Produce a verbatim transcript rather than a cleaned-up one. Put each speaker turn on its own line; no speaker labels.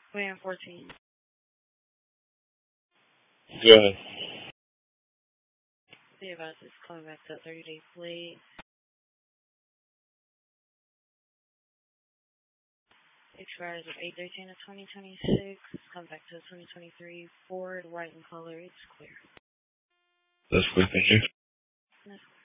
Van fourteen.
Go ahead.
The advice is coming back to thirty days late. Expires of eight thirteen of twenty twenty-six. Come back to twenty twenty-three. Ford, white in color. It's clear.
That's clear, thank you.
That's